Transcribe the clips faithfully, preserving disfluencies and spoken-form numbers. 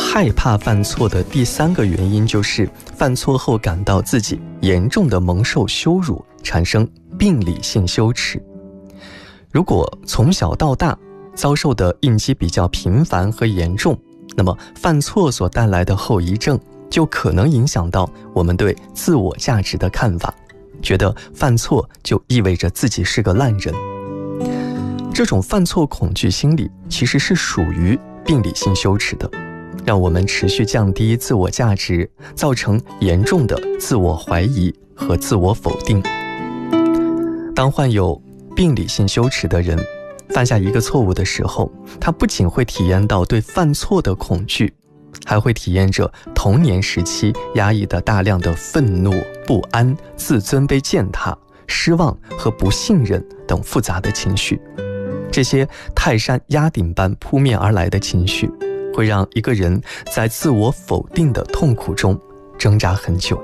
害怕犯错的第三个原因就是犯错后感到自己严重的蒙受羞辱，产生病理性羞耻。如果从小到大遭受的应激比较频繁和严重，那么犯错所带来的后遗症就可能影响到我们对自我价值的看法，觉得犯错就意味着自己是个烂人。这种犯错恐惧心理其实是属于病理性羞耻的，让我们持续降低自我价值，造成严重的自我怀疑和自我否定。当患有病理性羞耻的人犯下一个错误的时候，他不仅会体验到对犯错的恐惧，还会体验着童年时期压抑的大量的愤怒、不安、自尊被践踏、失望和不信任等复杂的情绪。这些泰山压顶般扑面而来的情绪，会让一个人在自我否定的痛苦中挣扎很久。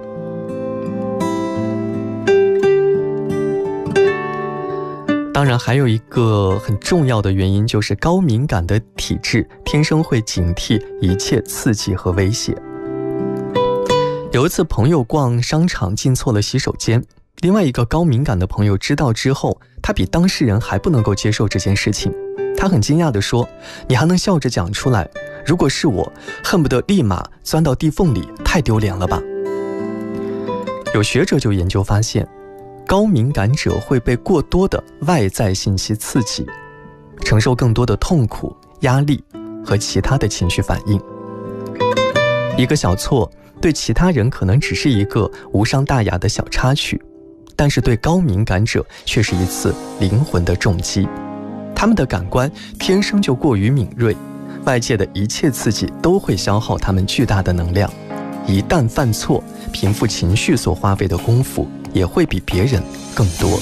当然，还有一个很重要的原因，就是高敏感的体质天生会警惕一切刺激和威胁。有一次，朋友逛商场进错了洗手间，另外一个高敏感的朋友知道之后，他比当事人还不能够接受这件事情。他很惊讶地说：“你还能笑着讲出来？如果是我，恨不得立马钻到地缝里，太丢脸了吧？”有学者就研究发现，高敏感者会被过多的外在信息刺激，承受更多的痛苦、压力和其他的情绪反应。一个小错对其他人可能只是一个无伤大雅的小插曲，但是对高敏感者却是一次灵魂的重击。他们的感官天生就过于敏锐，外界的一切刺激都会消耗他们巨大的能量。一旦犯错，平复情绪所花费的功夫也会比别人更多。